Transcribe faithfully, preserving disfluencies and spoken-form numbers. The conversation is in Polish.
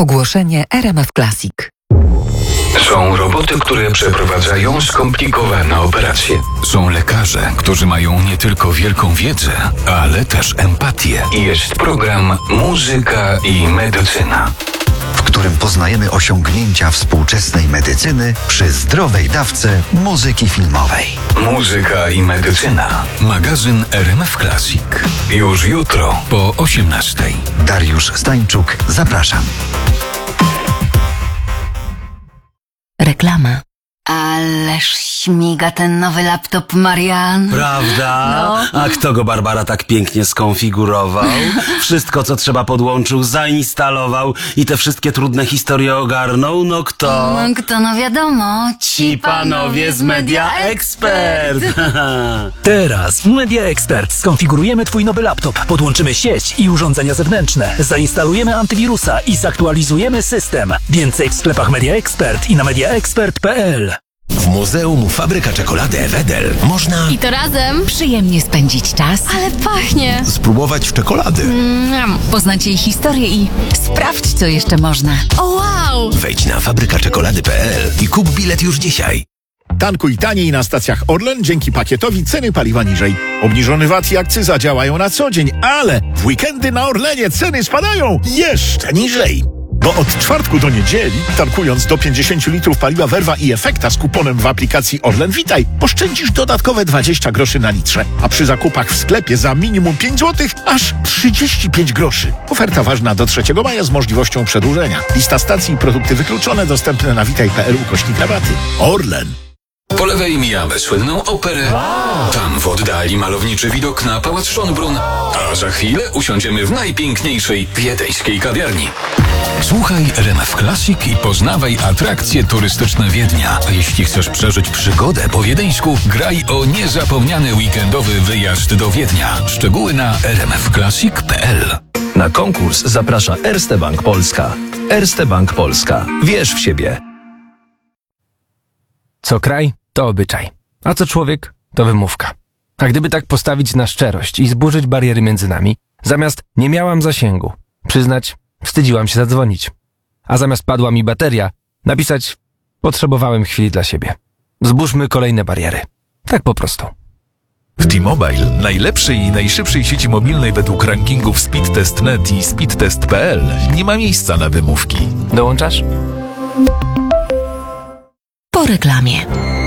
Ogłoszenie R M F Classic. Są roboty, które przeprowadzają skomplikowane operacje. Są lekarze, którzy mają nie tylko wielką wiedzę, ale też empatię. Jest program Muzyka i Medycyna, w którym poznajemy osiągnięcia współczesnej medycyny przy zdrowej dawce muzyki filmowej. Muzyka i Medycyna. Magazyn R M F Classic. Już jutro po osiemnastej. Dariusz Stańczuk, zapraszam. Reklama. Ależ śmiga ten nowy laptop, Marian. Prawda? No. A kto go, Barbara, tak pięknie skonfigurował? Wszystko, co trzeba, podłączył, zainstalował i te wszystkie trudne historie ogarnął? No kto? No kto, no wiadomo. Ci panowie z Media Expert. Teraz w Media Expert skonfigurujemy twój nowy laptop, podłączymy sieć i urządzenia zewnętrzne, zainstalujemy antywirusa i zaktualizujemy system. Więcej w sklepach Media Expert i na mediaexpert kropka p l. W Muzeum Fabryka Czekolady Wedel można I to razem Przyjemnie spędzić czas. ale pachnie. spróbować czekolady. Mm. Poznać jej historię i sprawdź, co jeszcze można. O wow! Wejdź na fabryka czekolady kropka p l i kup bilet już dzisiaj. Tankuj taniej na stacjach Orlen, dzięki pakietowi ceny paliwa niżej. Obniżony V A T i akcyza działają na co dzień, ale w weekendy na Orlenie ceny spadają jeszcze niżej. Bo od czwartku do niedzieli, tankując do pięćdziesiąt litrów paliwa Verva i Efekta z kuponem w aplikacji Orlen Witaj, oszczędzisz dodatkowe dwadzieścia groszy na litrze, a przy zakupach w sklepie za minimum pięć złotych aż trzydzieści pięć groszy. Oferta ważna do trzeciego maja z możliwością przedłużenia. Lista stacji i produkty wykluczone dostępne na witaj kropka p l ukośnik rabaty. Orlen. Po lewej mijamy słynną operę. Tam w oddali malowniczy widok na Pałac Schönbrunn. A za chwilę usiądziemy w najpiękniejszej wiedeńskiej kawiarni. Słuchaj R M F Classic i poznawaj atrakcje turystyczne Wiednia. A jeśli chcesz przeżyć przygodę po wiedeńsku, graj o niezapomniany weekendowy wyjazd do Wiednia. Szczegóły na r m f classic kropka p l. Na konkurs zaprasza Erste Bank Polska. Erste Bank Polska. Wierz w siebie. Co kraj, to obyczaj, a co człowiek, to wymówka. A gdyby tak postawić na szczerość i zburzyć bariery między nami, zamiast nie miałam zasięgu, przyznać, wstydziłam się zadzwonić. A zamiast padła mi bateria, napisać, potrzebowałem chwili dla siebie. Zburzmy kolejne bariery. Tak po prostu. W T-Mobile, najlepszej i najszybszej sieci mobilnej według rankingów Speedtest kropka net i Speedtest kropka p l, nie ma miejsca na wymówki. Dołączasz? Po reklamie.